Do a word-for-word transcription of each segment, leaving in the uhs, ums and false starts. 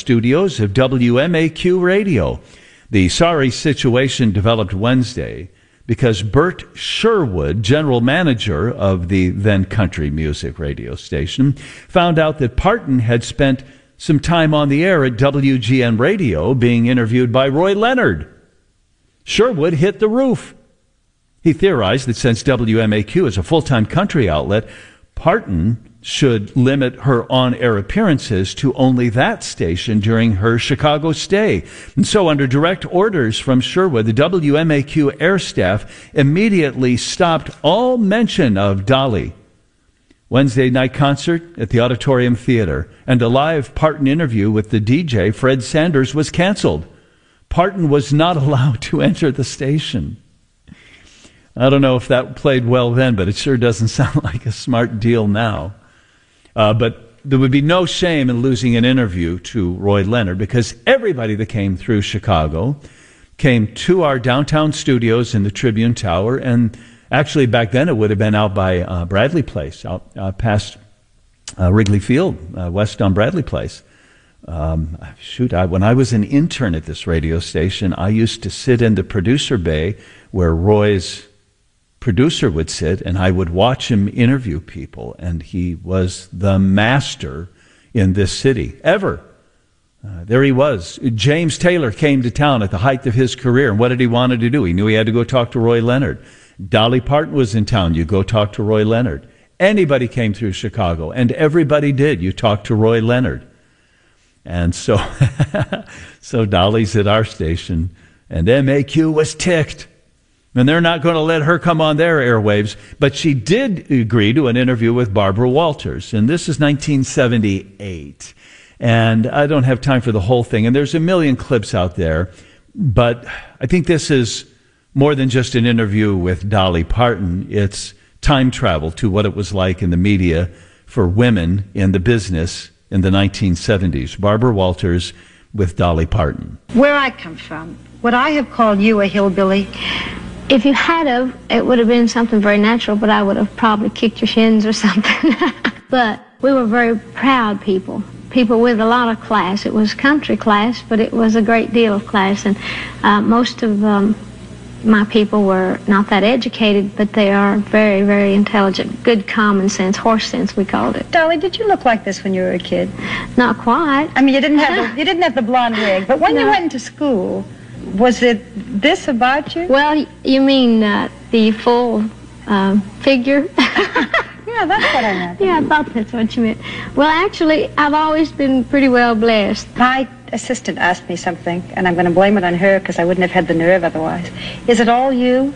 studios of W M A Q Radio. The sorry situation developed Wednesday because Bert Sherwood, general manager of the then country music radio station, found out that Parton had spent some time on the air at W G N Radio being interviewed by Roy Leonard. Sherwood hit the roof. He theorized that since W M A Q is a full-time country outlet, Parton should limit her on-air appearances to only that station during her Chicago stay. And so under direct orders from Sherwood, the W M A Q air staff immediately stopped all mention of Dolly. Wednesday night concert at the Auditorium Theater and a live Parton interview with the D J, Fred Sanders, was canceled. Parton was not allowed to enter the station. I don't know if that played well then, but it sure doesn't sound like a smart deal now. Uh, but there would be no shame in losing an interview to Roy Leonard, because everybody that came through Chicago came to our downtown studios in the Tribune Tower, and actually back then it would have been out by uh, Bradley Place, out uh, past uh, Wrigley Field, uh, west on Bradley Place. Um, shoot, I, when I was an intern at this radio station, I used to sit in the producer bay where Roy's producer would sit, and I would watch him interview people, and he was the master in this city, ever. Uh, there he was. James Taylor came to town at the height of his career, and what did he want to do? He knew he had to go talk to Roy Leonard. Dolly Parton was in town. You go talk to Roy Leonard. Anybody came through Chicago, and everybody did. You talk to Roy Leonard. And so, so Dolly's at our station, and M A Q was ticked. And they're not going to let her come on their airwaves. But she did agree to an interview with Barbara Walters. And this is nineteen seventy-eight. And I don't have time for the whole thing. And there's a million clips out there. But I think this is more than just an interview with Dolly Parton. It's time travel to what it was like in the media for women in the business in the nineteen seventies. Barbara Walters with Dolly Parton. Where I come from, would I have called you a hillbilly? If you had of, it would have been something very natural, but I would have probably kicked your shins or something. But we were very proud people, people with a lot of class. It was country class, but it was a great deal of class. And uh, most of um, my people were not that educated, but they are very, very intelligent. Good common sense, horse sense, we called it. Dolly, did you look like this when you were a kid? Not quite. I mean, you didn't have the, you didn't have the blonde wig, but when No. you went into school, was it this about you? Well, you mean uh, the full uh, figure? Yeah, that's what I meant. Yeah, I thought that's what you meant. Well, actually, I've always been pretty well blessed. My assistant asked me something, and I'm going to blame it on her because I wouldn't have had the nerve otherwise. Is it all you?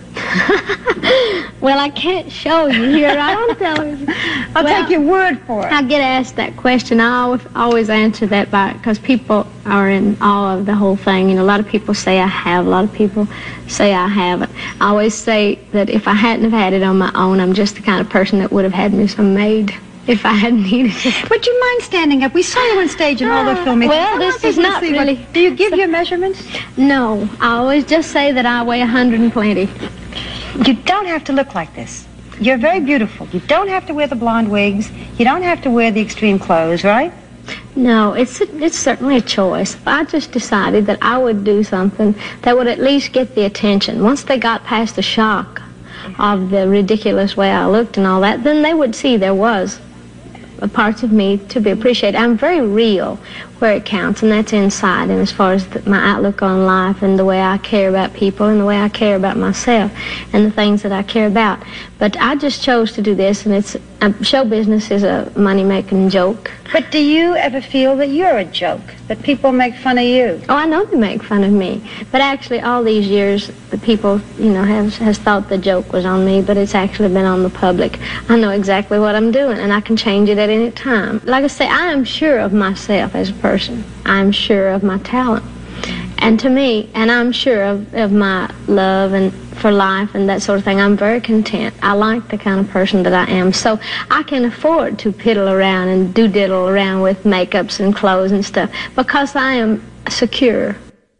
Well, I can't show you here on television. I'll Well, take your word for it. I get asked that question. I always, always answer that by, because people are in awe of the whole thing. You know, a lot of people say I have, a lot of people say I haven't. I always say that if I hadn't have had it on my own, I'm just the kind of person that would have had me some maid if I hadn't needed it. Would you mind standing up? We saw you on stage in all the Ah, filming. well, Come this on, is people not see what- really- Do you give your measurements? No, I always just say that I weigh one hundred twenty. You don't have to look like this. You're very beautiful. You don't have to wear the blonde wigs. You don't have to wear the extreme clothes, right? No, it's a, it's certainly a choice. I just decided that I would do something that would at least get the attention. Once they got past the shock of the ridiculous way I looked and all that, then they would see there was a parts of me to be appreciated. I'm very real where it counts, and that's inside, and as far as the, my outlook on life and the way I care about people and the way I care about myself and the things that I care about. But I just chose to do this, and it's uh, show business is a money-making joke. But do you ever feel that you're a joke, that people make fun of you? Oh, I know they make fun of me, but actually all these years the people, you know, have has thought the joke was on me, but it's actually been on the public. I know exactly what I'm doing, and I can change it at any time. Like I say, I am sure of myself as a person. I'm sure of my talent, and to me, and I'm sure of, of my love and for life and that sort of thing. I'm very content. I like the kind of person that I am, so I can afford to piddle around and do-diddle around with makeups and clothes and stuff because I am secure.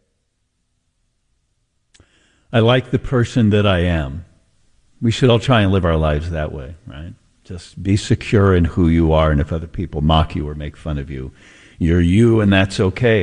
I like the person that I am. We should all try and live our lives that way, right? Just be secure in who you are, and if other people mock you or make fun of you, you're you, and that's okay.